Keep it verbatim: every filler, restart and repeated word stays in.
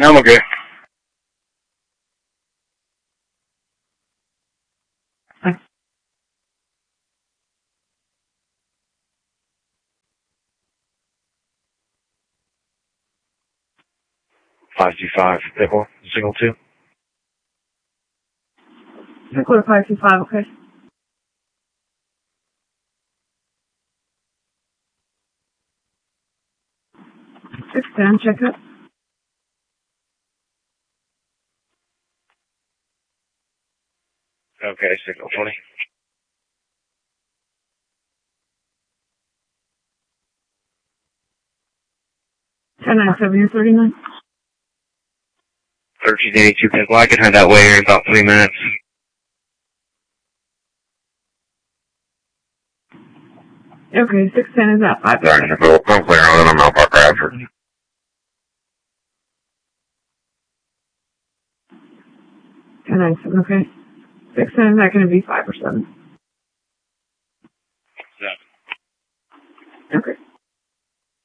I'm okay. five two five, Pickle, signal two. Pickle five two five, okay. six ten, check up. Okay, signal twenty. ten nine seven thirty-nine. thirteen eighty-two, Pickle. I can head that way in about three minutes. Okay, six ten is at five. Sorry, Pickle. I'm clear on it. I'm out Park Radford. ten nine seven, okay. six ten is that going to be five or seven? Seven. Okay.